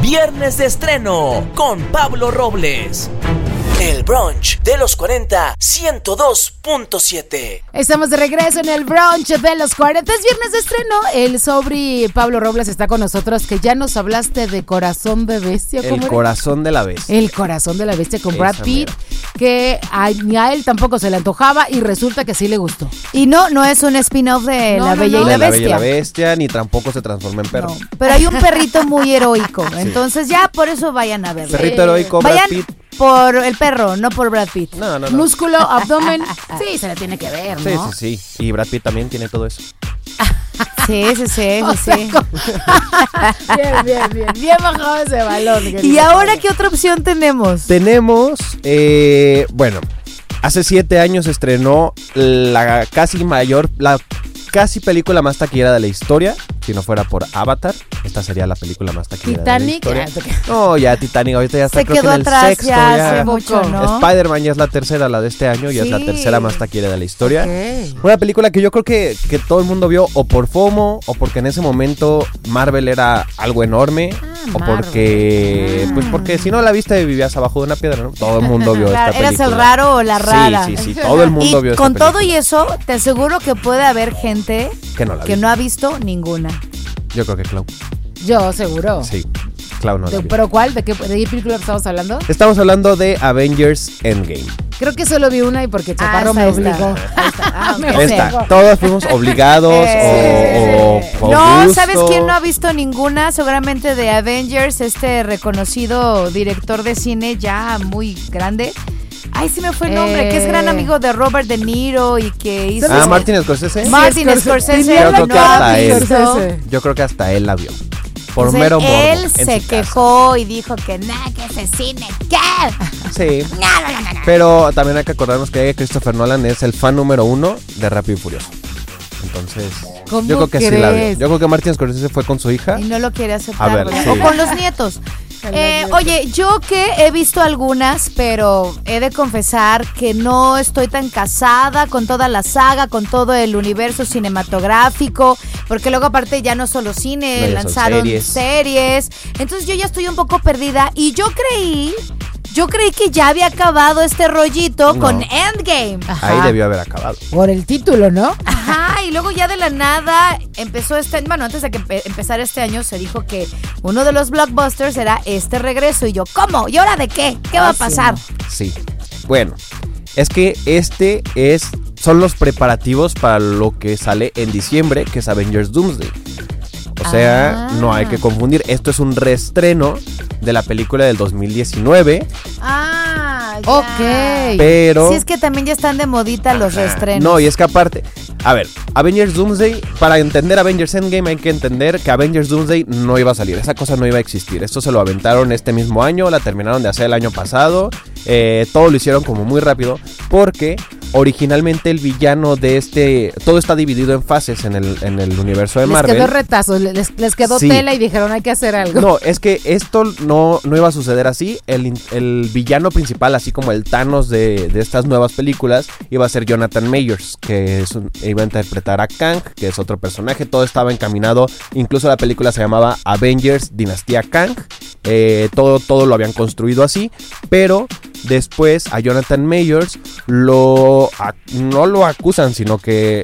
Viernes de estreno con Pablo Robles. El brunch de los 40, 102.7. Estamos de regreso en el brunch de los 40. Es viernes de estreno. El sobri Pablo Robles está con nosotros, que ya nos hablaste de Corazón de Bestia. El Corazón de la Bestia. El Corazón de la Bestia con Brad Pitt, que ni a él tampoco se le antojaba y resulta que sí le gustó. Y no es un spin-off de La Bella y la Bestia. La Bella y la Bestia, ni tampoco se transforma en perro. No, pero hay un perrito muy heroico, entonces ya por eso vayan a verlo. Perrito heroico, Brad Pitt. Por el perro, no por Brad Pitt. No. Músculo, abdomen, sí, se le tiene que ver, ¿no? Sí. Y Brad Pitt también tiene todo eso. Sí. Bien bajado ese balón. ¿Y ahora qué otra opción tenemos? Tenemos, hace 7 años se estrenó la casi película más taquillera de la historia. Si no fuera por Avatar, esta sería la película más taquillera de la historia. No, ya Titanic ahorita ya está, creo que en el sexto ya. Hace mucho, ¿no? Spider-Man ya es la tercera, la de este año, ya es la tercera más taquillera de la historia. Una película que yo creo que todo el mundo vio o por FOMO, o porque en ese momento Marvel era algo enorme, o porque si no la viste vivías abajo de una piedra, ¿no? Todo el mundo vio esta película. ¿Eras el raro o la rara? Sí, todo el mundo vio esta película. Con todo y eso, te aseguro que puede haber gente que no ha visto ninguna. Yo creo que Clau. Yo, seguro. Sí, Clau no la vi. ¿Pero cuál? ¿De qué película estamos hablando? Estamos hablando de Avengers Endgame. Creo que solo vi una y porque Chaparro me obligó. Todos fuimos obligados o No, gusto. ¿sabes quién no ha visto ninguna? Seguramente de Avengers, este reconocido director de cine ya muy grande. Ay, sí me fue el nombre, que es gran amigo de Robert De Niro y que hizo... Martin Scorsese. Martin Scorsese. Yo creo que hasta él la vio. Por Entonces, mero morbo. Él se quejó y dijo que que ese cine, ¿qué? Sí. No. Pero también hay que acordarnos que Christopher Nolan es el fan número 1 de Rápido y Furioso. Entonces, yo creo que sí la vio. Yo creo que Martin Scorsese fue con su hija. Y no lo quiere aceptar. A ver, o con los nietos. Oye, yo que he visto algunas, pero he de confesar que no estoy tan casada con toda la saga, con todo el universo cinematográfico, porque luego aparte ya no solo cine, lanzaron series. Entonces yo ya estoy un poco perdida y yo creí que ya había acabado este rollito con Endgame. Ahí debió haber acabado. Por el título, ¿no? Ajá, y luego ya de la nada empezó antes de que empezara este año se dijo que uno de los blockbusters era este regreso. Y yo, ¿cómo? ¿Y ahora de qué? ¿Qué va a pasar? Sí. Bueno, es que son los preparativos para lo que sale en diciembre, que es Avengers Doomsday. O sea, no hay que confundir. Esto es un reestreno de la película del 2019. Ya. Ok. Pero... Sí, es que también ya están de modita los reestrenos. No, y es que aparte... A ver, Avengers Doomsday... Para entender Avengers Endgame hay que entender que Avengers Doomsday no iba a salir. Esa cosa no iba a existir. Esto se lo aventaron este mismo año. La terminaron de hacer el año pasado. Todo lo hicieron como muy rápido. Porque... originalmente el villano de todo está dividido en fases en el universo de Marvel. Les quedó retazo, les quedó tela y dijeron hay que hacer algo. No, es que esto no iba a suceder así. El villano principal, así como el Thanos de estas nuevas películas, iba a ser Jonathan Majors, que iba a interpretar a Kang, que es otro personaje. Todo estaba encaminado, incluso la película se llamaba Avengers Dinastía Kang. Todo lo habían construido así, pero después a Jonathan Majors no lo acusan, sino que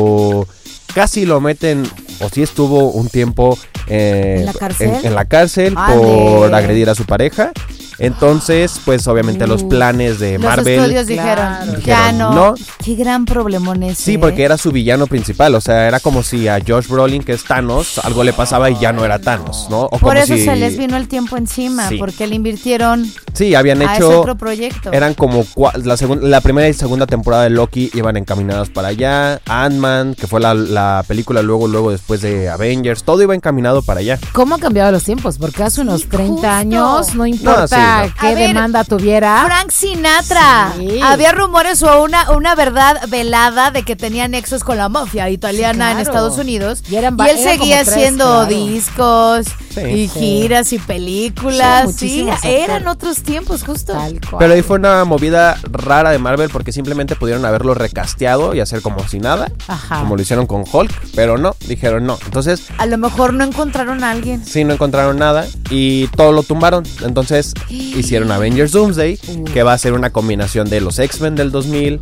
casi lo meten, o sí estuvo un tiempo en la cárcel por agredir a su pareja. Entonces, pues obviamente los planes de Marvel... Los estudios dijeron ya no. Qué gran problemón ese. Sí, porque era su villano principal. O sea, era como si a Josh Brolin, que es Thanos, algo le pasaba y ya no era Thanos, ¿no? O por eso se les vino el tiempo encima, porque le invirtieron habían hecho ese otro proyecto. Eran como la primera y segunda temporada de Loki iban encaminadas para allá. Ant-Man, que fue la película luego después de Avengers, todo iba encaminado para allá. ¿Cómo han cambiado los tiempos? Porque hace unos 30 años, no importa qué demanda tuviera. Frank Sinatra. Sí. Había rumores o una verdad velada de que tenía nexos con la mafia italiana en Estados Unidos. Y él seguía haciendo discos. Sí. Y giras y películas. Sí, Sí, muchísimos eran actores. otros tiempos, justo. Tal cual. Pero ahí fue una movida rara de Marvel porque simplemente pudieron haberlo recasteado y hacer como si nada, Ajá. como lo hicieron con Hulk, pero no, dijeron no. Entonces, A lo mejor no encontraron a alguien. sí, no encontraron nada y todo lo tumbaron. Entonces hicieron Avengers Doomsday, que va a ser una combinación de los X-Men del 2000,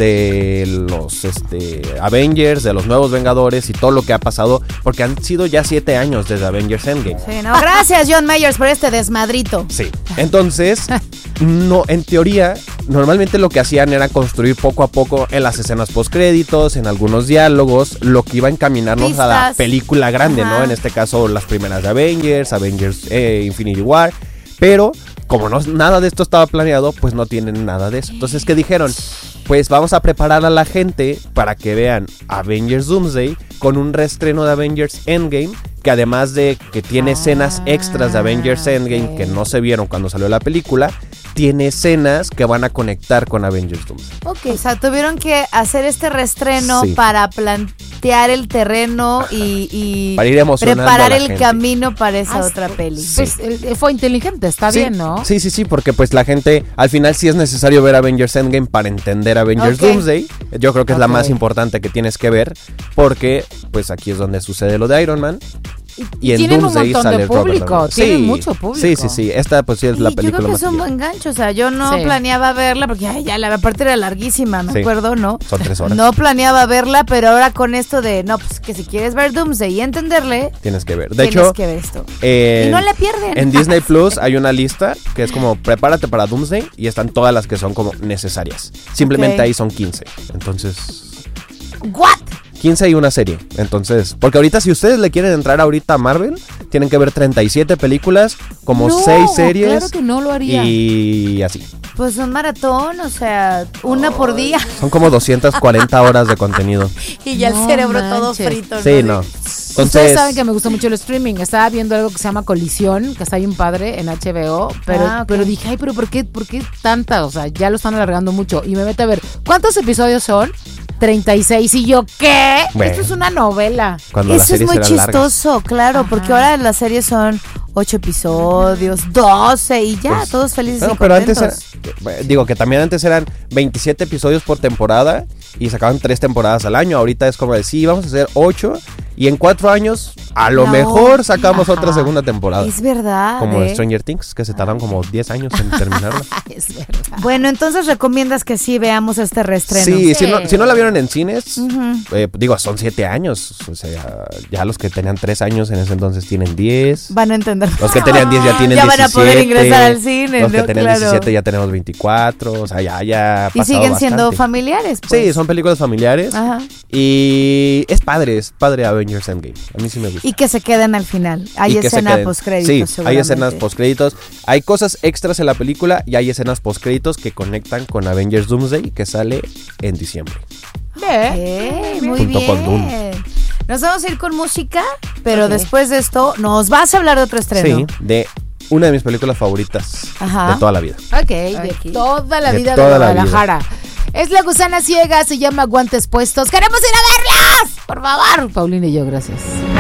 de los Avengers, de los nuevos Vengadores y todo lo que ha pasado, porque han sido ya 7 años desde Avengers Endgame. Sí, no, gracias John Mayers por este desmadrito. Sí. Entonces, no, en teoría, normalmente lo que hacían era construir poco a poco en las escenas postcréditos, en algunos diálogos, lo que iba a encaminarnos a la Pistas. película grande, Ajá. ¿no? En este caso, las primeras de Avengers Infinity War. Pero, como nada de esto estaba planeado, pues no tienen nada de eso. Entonces, ¿qué dijeron? Pues vamos a preparar a la gente para que vean Avengers Doomsday con un reestreno de Avengers Endgame, que además de que tiene escenas extras de Avengers Endgame que no se vieron cuando salió la película, tiene escenas que van a conectar con Avengers Doomsday. O sea, tuvieron que hacer este reestreno Sí. para plantear el terreno y Para ir emocionando preparar a la el gente. camino para esa otra peli. Pues fue inteligente, está Sí, bien, ¿no? Sí, porque pues la gente, al final sí es necesario ver Avengers Endgame para entender Avengers Ok. Doomsday. Yo creo que es la Ok. más importante que tienes que ver, porque pues aquí es donde sucede lo de Iron Man. Y en tienen un Doomsday montón sale de Robert público, Downey. tienen mucho público. Sí. Esta pues sí es la Y yo película creo que más es un taquillera. buen gancho, o sea, yo no Sí. planeaba verla porque ay, ya la parte era larguísima, me Sí. acuerdo, ¿no? Son 3 horas. No planeaba verla, pero ahora con esto de, no, pues que si quieres ver Doomsday y entenderle, Tienes que ver. De tienes hecho, que ver esto. y no le pierden. En Disney Plus hay una lista que es como prepárate para Doomsday y están todas las que son como necesarias. Simplemente Ok. ahí son 15. Entonces, ¿What? 15 y una serie. Entonces, porque ahorita si ustedes le quieren entrar ahorita a Marvel, tienen que ver 37 películas, como No, 6 series claro que no lo haría. y así. Pues un maratón, o sea, una por día Son como 240 horas de contenido. y ya No el cerebro todo manches. frito. Sí, no. Ustedes Entonces, saben que me gusta mucho el streaming. Estaba viendo algo que se llama Colisión, que está bien padre en HBO, pero, Ah, ok. pero dije, ay, pero ¿por qué tanta? O sea, ya lo están alargando mucho. Y me meto a ver, ¿cuántos episodios son? 36. Y yo, ¿qué? Bueno. Esto es una novela. cuando las Eso es series muy eran largas. chistoso, claro, Ajá. porque ahora las series son 8 episodios, 12 y ya, Pues, todos felices Bueno, y pero antes contentos. digo que también antes eran 27 episodios por temporada y sacaban 3 temporadas al año. Ahorita es como de sí, vamos a hacer 8 y en 4 años a lo No. mejor sacamos Ajá. otra segunda temporada. Es verdad. Como ¿eh? Stranger Things, que se tardan como 10 años en terminarla. Es verdad. Bueno, entonces recomiendas que sí veamos este reestreno. Sí, Sí. si no la vieron en cines, Ujú. digo, son 7 años. O sea, ya los que tenían 3 años en ese entonces tienen 10. Van a entender. Los que tenían 10 ya tienen Ya 17. van a poder ingresar al cine, Los que ¿no? tenían Claro. 17 ya tenemos 24. O sea, ya ha Y pasado siguen siendo bastante. familiares, pues. Sí, son películas familiares. Ajá. Y es padre Avengers Endgame. A mí sí me gusta. Y que se queden al final. Hay Y que se escena queden. postcréditos, Sí, hay escenas seguramente. postcréditos. Hay cosas extras en la película y hay escenas postcréditos que conectan con Avengers Doomsday, que sale en diciembre. Muy Junto bien. con Dune. Nos vamos a ir con música, pero Ok. después de esto nos vas a hablar de otro estreno. Sí, de una de mis películas favoritas Ajá. de toda la vida. Ok, de Aquí. toda la De vida toda de la Guadalajara. Es La Gusana Ciega, se llama Guantes Puestos. ¡Queremos ir a verlas! Por favor. Paulina y yo, gracias.